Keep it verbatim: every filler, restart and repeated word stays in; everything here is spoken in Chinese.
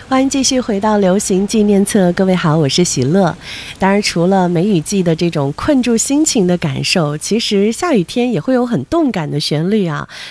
欢迎继续回到流行纪念册，各位好，我是喜乐。当然除了梅雨季的这种困住心情的感受，其实下雨天也会有很动感的旋律啊。